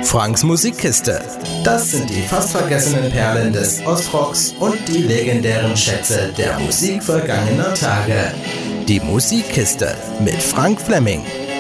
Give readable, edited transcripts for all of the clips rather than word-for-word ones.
Franks Musikkiste. Das sind die fast vergessenen Perlen des Ostrocks und die legendären Schätze der Musik vergangener Tage. Die Musikkiste mit Frank Fleming.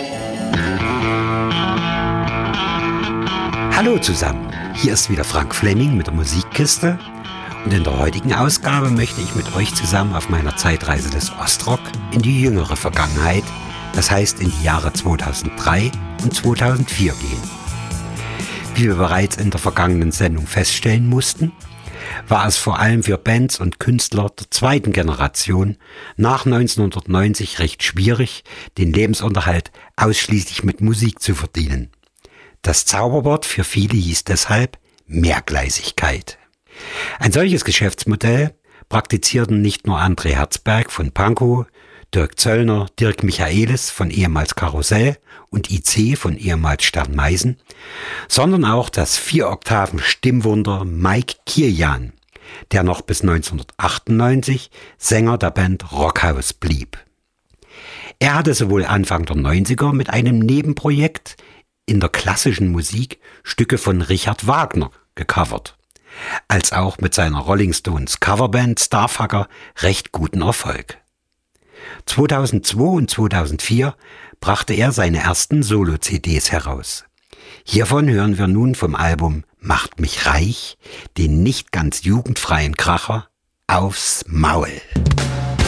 Hallo zusammen, hier ist wieder Frank Fleming mit der Musikkiste und in der heutigen Ausgabe möchte ich mit euch zusammen auf meiner Zeitreise des Ostrock in die jüngere Vergangenheit, das heißt in die Jahre 2003 und 2004 gehen. Wie wir bereits in der vergangenen Sendung feststellen mussten, war es vor allem für Bands und Künstler der zweiten Generation nach 1990 recht schwierig, den Lebensunterhalt ausschließlich mit Musik zu verdienen. Das Zauberwort für viele hieß deshalb Mehrgleisigkeit. Ein solches Geschäftsmodell praktizierten nicht nur André Herzberg von Pankow, Dirk Zöllner, Dirk Michaelis von ehemals Karussell und IC von ehemals Stern-Meißen, sondern auch das 4-Oktaven-Stimmwunder Mike Kirjan, der noch bis 1998 Sänger der Band Rockhaus blieb. Er hatte sowohl Anfang der 90er mit einem Nebenprojekt in der klassischen Musik Stücke von Richard Wagner gecovert, als auch mit seiner Rolling Stones Coverband Starfucker recht guten Erfolg. 2002 und 2004 brachte er seine ersten Solo-CDs heraus. Hiervon hören wir nun vom Album Macht mich reich den nicht ganz jugendfreien Kracher Aufs Maul.